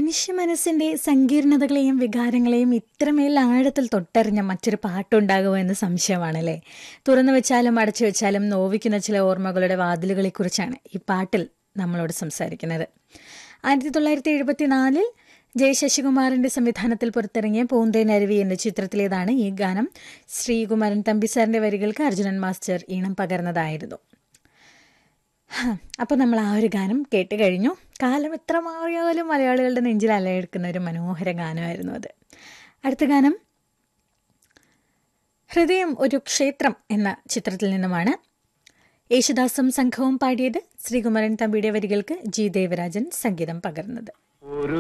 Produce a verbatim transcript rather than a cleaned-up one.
മനുഷ്യ മനസ്സിന്റെ സങ്കീർണതകളെയും വികാരങ്ങളെയും ഇത്രമേൽ ആഴത്തിൽ തൊട്ടറിഞ്ഞ മറ്റൊരു പാട്ടുണ്ടാകുമോ എന്ന് സംശയമാണല്ലേ. തുറന്നു വെച്ചാലും അടച്ചു വെച്ചാലും നോവിക്കുന്ന ചില ഓർമ്മകളുടെ വാതിലുകളെക്കുറിച്ചാണ് ഈ പാട്ടിൽ നമ്മളോട് സംസാരിക്കുന്നത്. ആയിരത്തി തൊള്ളായിരത്തി എഴുപത്തി നാലിൽ ജയ ശശികുമാറിന്റെ സംവിധാനത്തിൽ പുറത്തിറങ്ങിയ പൂന്തേൻ അരുവി എന്ന ചിത്രത്തിലേതാണ് ഈ ഗാനം. ശ്രീകുമാരൻ തമ്പിസാറിന്റെ വരികൾക്ക് അർജുനൻ മാസ്റ്റർ ഈണം പകർന്നതായിരുന്നു. അപ്പോൾ നമ്മൾ ആ ഒരു ഗാനം കേട്ട് കഴിഞ്ഞു. കാലം എത്ര മാറിയാലും മലയാളികളുടെ നെഞ്ചിൽ അലയെടുക്കുന്ന ഒരു മനോഹര ഗാനമായിരുന്നു അത്. അടുത്ത ഗാനം ഹൃദയം ഒരു ക്ഷേത്രം എന്ന ചിത്രത്തിൽ നിന്നുമാണ്. യേശുദാസും സംഘവും പാടിയത്. ശ്രീകുമാരൻ തമ്പിയുടെ വരികൾക്ക് ജി ദേവരാജൻ സംഗീതം പകർന്നത്. ഒരു